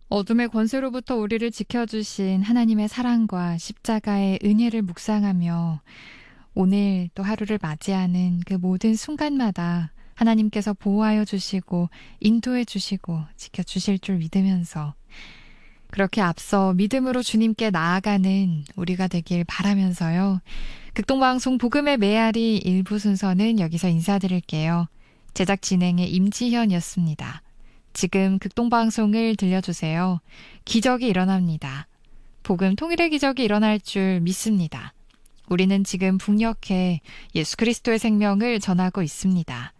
어둠의 권세로부터 우리를 지켜주신 하나님의 사랑과 십자가의 은혜를 묵상하며 오늘 또 하루를 맞이하는 그 모든 순간마다 하나님께서 보호하여 주시고 인도해 주시고 지켜주실 줄 믿으면서 그렇게 앞서 믿음으로 주님께 나아가는 우리가 되길 바라면서요. 극동방송 복음의 메아리 일부 순서는 여기서 인사드릴게요. 제작 진행의 임지현이었습니다. 지금 극동방송을 들려주세요. 기적이 일어납니다. 복음 통일의 기적이 일어날 줄 믿습니다. 우리는 지금 북녘에 예수 그리스도의 생명을 전하고 있습니다.